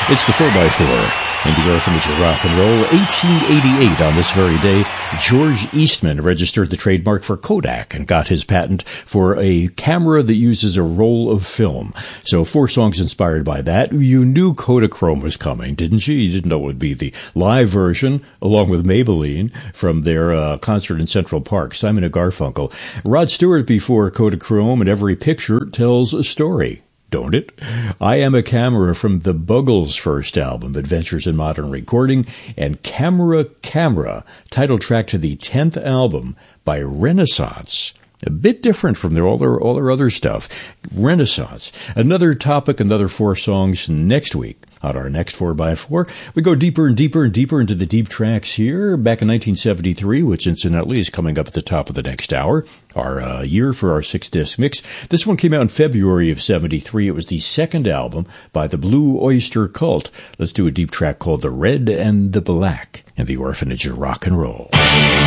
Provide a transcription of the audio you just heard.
It's the 4x4 in the Orphanage of Rock and Roll. 1888, on this very day, George Eastman registered the trademark for Kodak and got his patent for a camera that uses a roll of film. So 4 songs inspired by that. You knew Kodachrome was coming, didn't you? You didn't know it would be the live version, along with Maybelline, from their concert in Central Park, Simon and Garfunkel. Rod Stewart before Kodachrome, and every picture tells a story. Don't it? I Am a Camera from the Buggles' first album, Adventures in Modern Recording, and Camera, title track to the 10th album by Renaissance. A bit different from all their other stuff. Renaissance. Another topic, another 4 songs next week. On our next 4x4, we go deeper and deeper and deeper into the deep tracks here. Back in 1973, which incidentally is coming up at the top of the next hour, our year for our 6-disc mix. This one came out in February of 73. It was the second album by the Blue Oyster Cult. Let's do a deep track called The Red and the Black in the Orphanage of Rock and Roll.